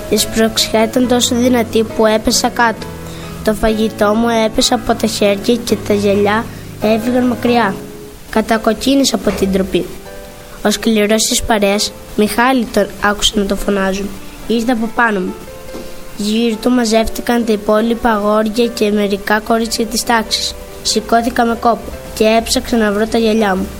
Η σπρωξιά ήταν τόσο δυνατή που έπεσα κάτω. Το φαγητό μου έπεσε από τα χέρια και τα γυαλιά έφυγαν μακριά. Κατακοκκίνησα από την ντροπή. Ο σκληρός της παρέας, Μιχάλη, τον άκουσα να το φωνάζουν. Ήρθε από πάνω μου. Γύρω του μαζεύτηκαν τα υπόλοιπα αγόρια και μερικά κορίτσια της τάξης. Σηκώθηκα με κόπο και έψαξα να βρω τα γυαλιά μου.